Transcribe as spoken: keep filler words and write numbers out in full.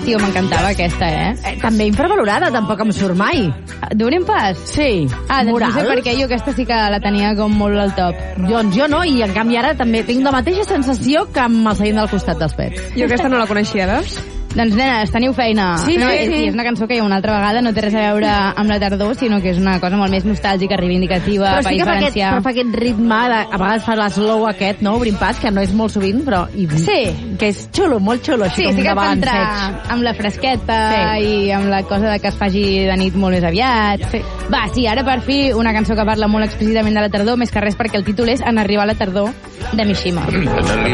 Tio, m'encantava aquesta, eh? eh? També infravalorada, tampoc em surt mai. Durin pas? Sí. Ah, doncs Moral. no sé per què, jo aquesta sí que la tenia com molt al top. Doncs jo no, i en canvi ara també tinc la mateixa sensació que amb el seient del costat dels pets. Jo aquesta no la coneixia, veus? Doncs, nenes, teniu feina. Sí, no, sí, és, sí. és una cançó que una altra vegada no té res a veure amb la tardor, sinó que és una cosa molt més nostàlgica, reivindicativa, Però per sí que fa aquest, diferenciar. però fa aquest ritme, de, a vegades fa l'eslow aquest, no? Obrint pas, que no és molt sovint, però... I, Sí. Que és xulo, molt xulo, així Sí, com sí que et fa de entrar balanceig. amb la fresqueta Sí. i amb la cosa de que es faci de nit molt més aviat. Sí. Va, sí, ara per fi una cançó que parla molt explícitament de la tardor, més que res perquè el títol és En arribar a la tardor, de Mishima. En arribar